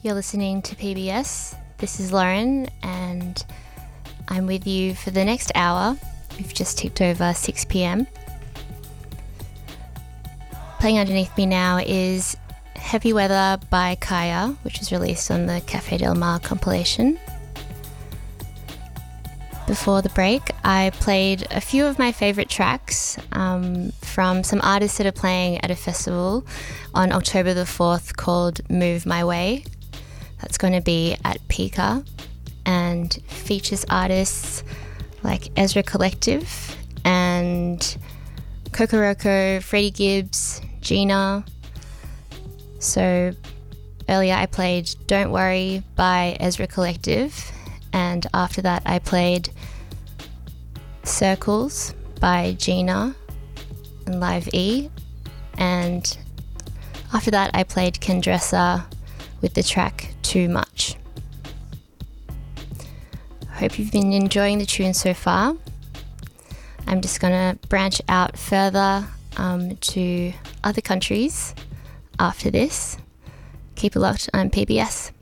You're listening to PBS. This is Lauren, and I'm with you for the next hour. We've just ticked over 6 p.m. Playing underneath me now is Heavy Weather by Kaya, which was released on the Cafe Del Mar compilation. Before the break, I played a few of my favourite tracks from some artists that are playing at a festival on October the 4th called Move My Way. That's going to be at Pika and features artists like Ezra Collective and Kokoroko, Freddie Gibbs, Gina. So earlier I played Don't Worry by Ezra Collective, and after that I played Circles by Gina and Live E, and after that I played Kendressa with the track Too Much. Hope you've been enjoying the tune so far. I'm just gonna branch out further to other countries after this. Keep it locked on PBS.